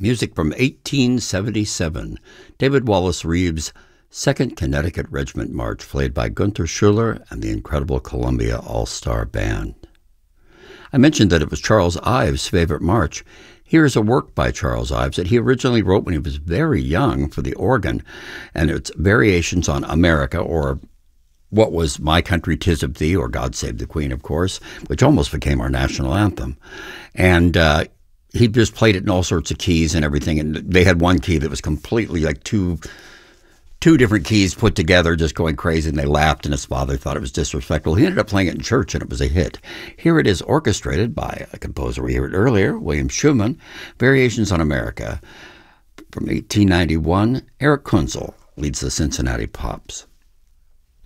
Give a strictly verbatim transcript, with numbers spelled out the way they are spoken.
Music from eighteen seventy-seven, David Wallace Reeves' Second Connecticut Regiment March, played by Gunther Schuller and the incredible Columbia All-Star Band. I mentioned that it was Charles Ives' favorite march. Here is a work by Charles Ives that he originally wrote when he was very young for the organ, and it's variations on America, or what was My Country 'Tis of Thee, or God Save the Queen, of course, which almost became our national anthem. And uh, he just played it in all sorts of keys and everything, and they had one key that was completely like two two different keys put together, just going crazy, and they laughed, and his father thought it was disrespectful. He ended up playing it in church, and it was a hit. Here it is, orchestrated by a composer we heard earlier, William Schumann, Variations on America. From eighteen ninety-one, Eric Kunzel leads the Cincinnati Pops.